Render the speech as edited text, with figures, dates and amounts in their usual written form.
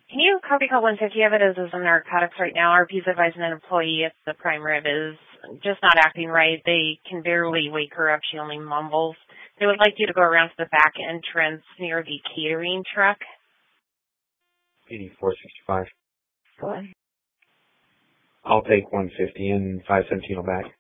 Can you copy call 150 of it as is in narcotics right now? RP's advising an employee if the prime rib is just not acting right. They can barely wake her up. She only mumbles. They would like you to go around to the back entrance near the catering truck. 8465. Go ahead. I'll take 150 and 517 back.